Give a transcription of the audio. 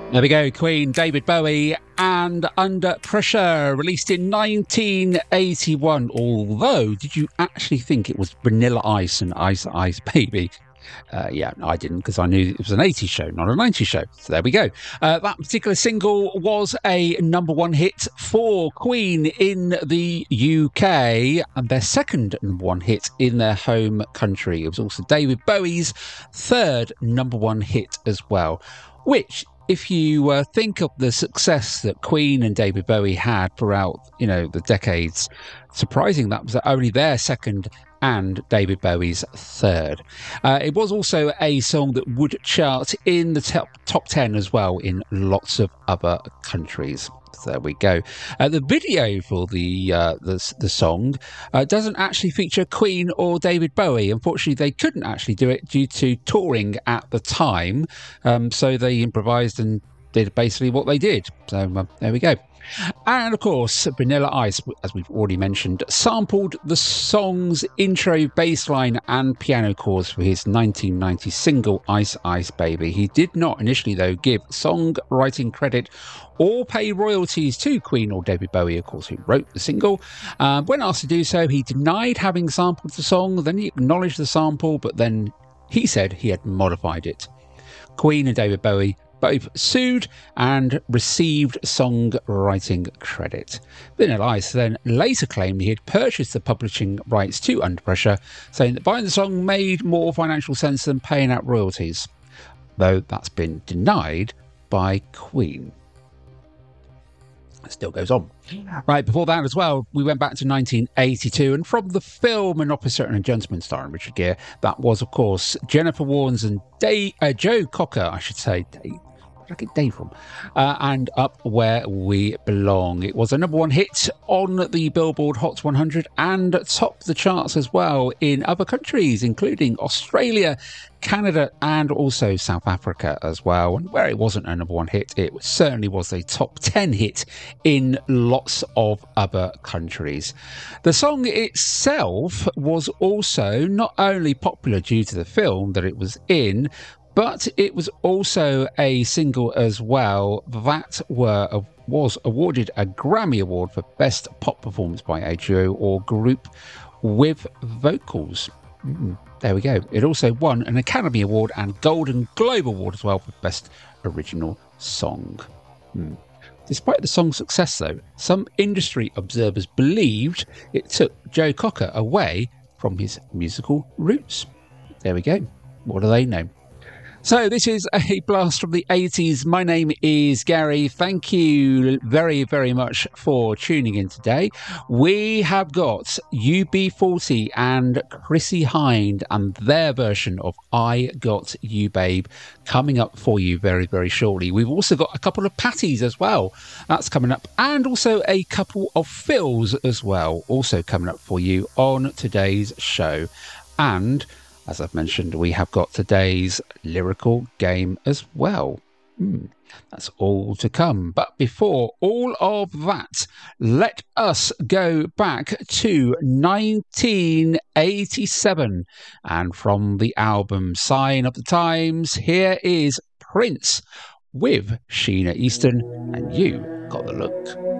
There we go, Queen, David Bowie, and Under Pressure, released in 1981. Although, did you actually think it was Vanilla Ice and Ice Ice Baby? Yeah, I didn't, because I knew it was an 80s show, not a 90s show. So there we go. That particular single was a number one hit for Queen in the UK, and their second number one hit in their home country. It was also David Bowie's third number one hit as well, which, if you think of the success that Queen and David Bowie had throughout, the decades, surprising that was only their second and David Bowie's third. It was also a song that would chart in the top 10 as well in lots of other countries. So there we go. The video for the song doesn't actually feature Queen or David Bowie. Unfortunately, they couldn't actually do it due to touring at the time. So they improvised and did basically what they did. So there we go. And of course, Vanilla Ice, as we've already mentioned, sampled the song's intro bass line and piano chords for his 1990 single Ice Ice Baby. He did not initially, though, give songwriting credit or pay royalties to Queen or David Bowie, of course, who wrote the single. When asked to do so, he denied having sampled the song, then he acknowledged the sample, but then he said he had modified it. Queen and David Bowie both sued and received songwriting credit. Vanilla Ice then later claimed he had purchased the publishing rights to Under Pressure, saying that buying the song made more financial sense than paying out royalties, though that's been denied by Queen. It still goes on. Right, before that as well, we went back to 1982, and from the film An Officer and a Gentleman starring Richard Gere, that was, of course, Jennifer Warnes and Joe Cocker, I should say. Where did I get Dave from? And Up Where We Belong. It was a number one hit on the Billboard Hot 100 and topped the charts as well in other countries, including Australia, Canada, and also South Africa as well. And where it wasn't a number one hit, it certainly was a top 10 hit in lots of other countries. The song itself was also not only popular due to the film that it was in, but it was also a single as well that was awarded a Grammy Award for Best Pop Performance by a Duo or Group with Vocals. There we go. It also won an Academy Award and Golden Globe Award as well for Best Original Song. Despite the song's success, though, some industry observers believed it took Joe Cocker away from his musical roots. There we go. What do they know? So this is a blast from the 80s. My name is Gary. Thank you very, very much for tuning in today. We have got UB40 and Chrissie Hynde and their version of I Got You Babe coming up for you very, very shortly. We've also got a couple of Patties as well. That's coming up. And also a couple of Phils as well, also coming up for you on today's show. And as I've mentioned, we have got today's lyrical game as well. That's all to come. But before all of that, let us go back to 1987. And from the album Sign of the Times, here is Prince with Sheena Easton and You Got the Look.